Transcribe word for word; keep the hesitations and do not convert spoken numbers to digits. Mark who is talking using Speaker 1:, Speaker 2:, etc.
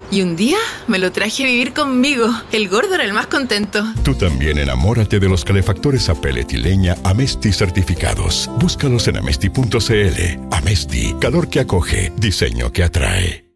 Speaker 1: Y un día me lo traje a vivir conmigo. El gordo era el más contento.
Speaker 2: Tú también enamórate de los calefactores a pellet y leña Amesti certificados. Búscalos en amesti punto c l. Amesti, calor que acoge, diseño que atrae.